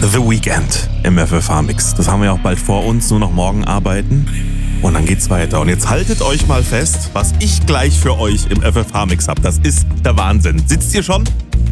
The Weeknd im FFH-Mix. Das haben wir auch bald vor uns, nur noch morgen arbeiten. Und dann geht's weiter. Und jetzt haltet euch mal fest, was ich gleich für euch im FFH-Mix habe. Das ist der Wahnsinn. Sitzt ihr schon?